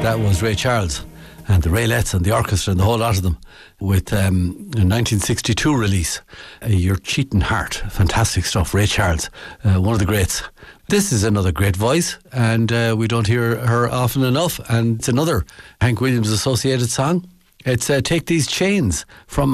That was Ray Charles and the Raylettes and the orchestra and the whole lot of them with a 1962 release, You're Cheating Heart. Fantastic stuff. Ray Charles, one of the greats. This is another great voice, and we don't hear her often enough, and it's another Hank Williams associated song. It's Take These Chains from